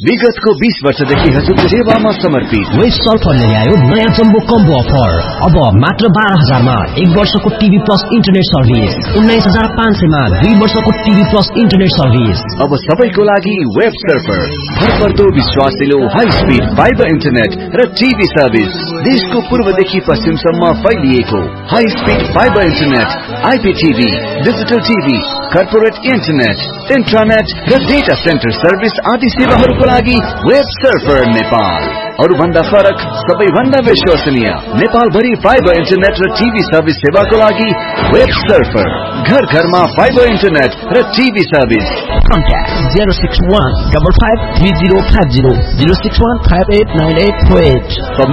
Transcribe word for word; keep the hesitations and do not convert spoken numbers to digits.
विगतको बीस वर्षदेखि हजुरको सेवामा समर्पित वेस्ट सल्फरले ल्यायो नयाँ जम्बो कम्बो अफर। अब मात्र बाह्र हजारमा एक वर्षको टिभी प्लस इन्टरनेट सर्भिस, उन्नाइस हजार पाँच सयमा दुई वर्षको टिभी प्लस इन्टरनेट सर्भिस। अब सबैको लागि वेब सर्फर, भरपर्दो विश्वासिलो हाई स्पिड फाइबर इन्टरनेट र टिभी सर्भिस। देशको पूर्वदेखि पश्चिमसम्म फैलिएको high speed fibre internet, आइपीटीभी, digital TV, corporate internet, इन्ट्रानेट र डेटा सेन्टर सर्भिस आदि सेवाहरूको लागि वेब सर्फर नेपाल। अरु भन्दा फरक, सबैभन्दा विश्वसनीय, नेपाल भरि फाइबर इन्टरनेट र टिभी सर्भिस सेवाको लागि वेब सर्फर। घर घरमा फाइबर इन्टरनेट र TV service. Contact zero six one five five three zero five zero zero six one five eight nine eight four eight.